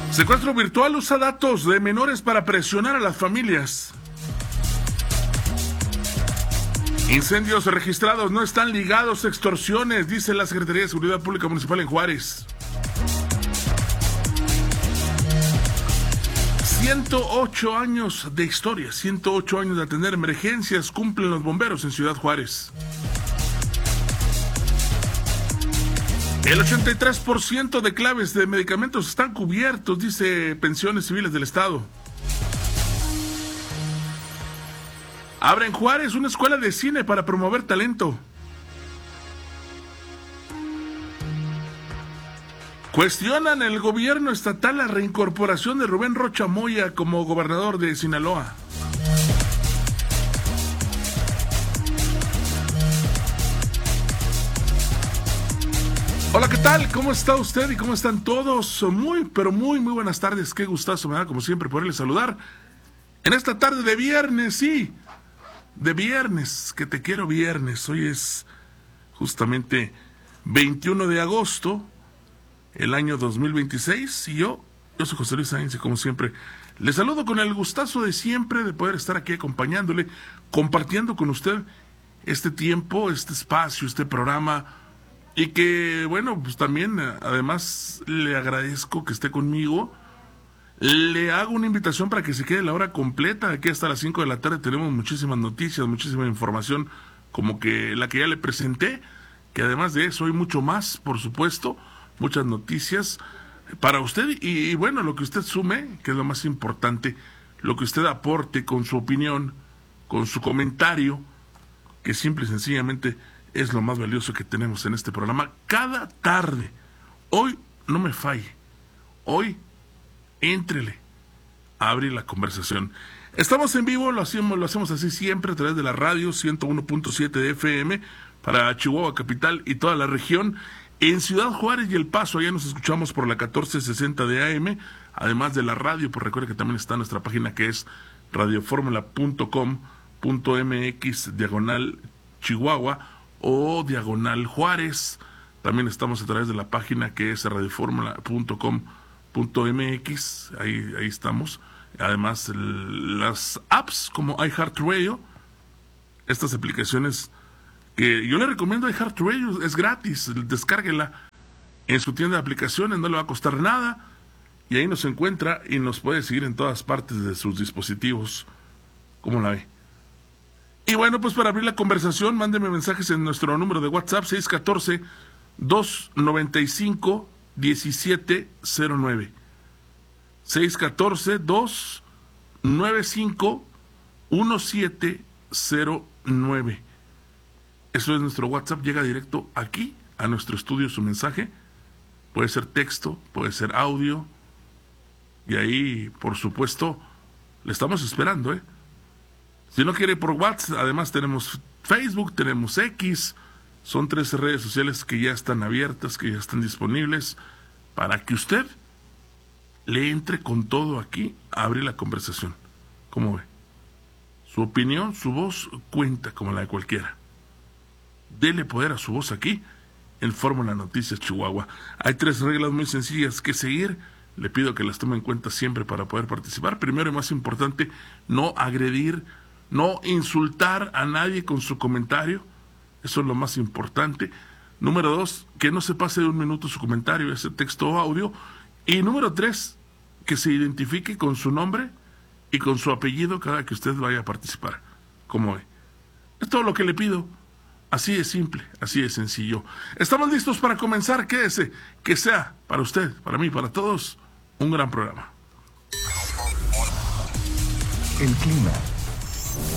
Secuestro virtual usa datos de menores para presionar a las familias. Incendios registrados no están ligados a extorsiones, dice la Secretaría de Seguridad Pública Municipal en Juárez. 108 años de historia, 108 años de atender emergencias cumplen los bomberos en Ciudad Juárez. El 83% de claves de medicamentos están cubiertos, dice Pensiones Civiles del Estado. Abre en Juárez una escuela de cine para promover talento. Cuestionan el gobierno estatal la reincorporación de Rubén Rocha Moya como gobernador de Sinaloa. Hola, ¿qué tal? ¿Cómo está usted y cómo están todos? Muy buenas tardes. Qué gustazo me da, como siempre, poderles saludar en esta tarde de viernes, sí. De viernes, que te quiero viernes. Hoy es justamente 21 de agosto, el año 2026, y yo soy José Luis Sáenz, y como siempre, le saludo con el gustazo de siempre de poder estar aquí acompañándole, compartiendo con usted este tiempo, este espacio, este programa, y que, bueno, pues también, además, le agradezco que esté conmigo. Le hago una invitación para que se quede la hora completa. Aquí hasta las 5 de la tarde tenemos muchísimas noticias, muchísima información, como que la que ya le presenté, que además de eso hay mucho más, por supuesto, muchas noticias para usted y bueno, lo que usted sume, que es lo más importante, lo que usted aporte con su opinión, con su comentario, que simple y sencillamente es lo más valioso que tenemos en este programa cada tarde. Hoy no me falle, hoy éntrele a abrir la conversación. Estamos en vivo, lo hacemos así siempre a través de la radio 101.7 de FM para Chihuahua Capital y toda la región. En Ciudad Juárez y El Paso, allá nos escuchamos por la 1460 de AM, además de la radio, pues recuerde que también está nuestra página que es radioformula.com.mx/Chihuahua o diagonal Juárez. También estamos a través de la página que es radioformula.com.mx, ahí estamos. Además, las apps como iHeartRadio, estas aplicaciones que yo le recomiendo a iHeartRadio, es gratis, descárguela en su tienda de aplicaciones, no le va a costar nada, y ahí nos encuentra y nos puede seguir en todas partes de sus dispositivos, como la ve. Y bueno, pues para abrir la conversación, mándeme mensajes en nuestro número de WhatsApp, 614-295-1709. 614-295-1709. Eso es nuestro WhatsApp, llega directo aquí, a nuestro estudio, su mensaje. Puede ser texto, puede ser audio. Y ahí, por supuesto, le estamos esperando, ¿eh? Si no quiere por WhatsApp, además tenemos Facebook, tenemos X. Son 3 redes sociales que ya están abiertas, que ya están disponibles, para que usted le entre con todo aquí a abrir la conversación. ¿Cómo ve? Su opinión, su voz cuenta como la de cualquiera. Dele poder a su voz aquí en Fórmula Noticias Chihuahua. Hay 3 reglas muy sencillas que seguir. Le pido que las tome en cuenta siempre para poder participar. Primero y más importante, no agredir, no insultar a nadie con su comentario. Eso es lo más importante. Número 2, que no se pase de 1 minuto su comentario, ese texto o audio. Y número 3, que se identifique con su nombre y con su apellido cada que usted vaya a participar. ¿Cómo ve? Es todo lo que le pido. Así de simple, así de sencillo. Estamos listos para comenzar. Quédese, que sea para usted, para mí, para todos, un gran programa. El clima